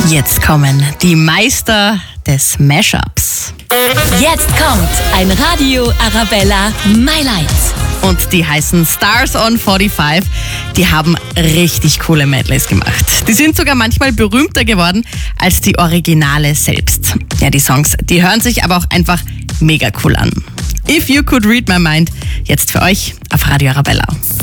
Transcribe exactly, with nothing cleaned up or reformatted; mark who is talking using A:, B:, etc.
A: Jetzt kommen die Meister des Mashups.
B: Jetzt kommt ein Radio Arabella My Light.
A: Und die heißen Stars on forty-five. Die haben richtig coole Medleys gemacht. Die sind sogar manchmal berühmter geworden als die Originale selbst. Ja, die Songs, die hören sich aber auch einfach mega cool an. If You Could Read My Mind, jetzt für euch auf Radio Arabella.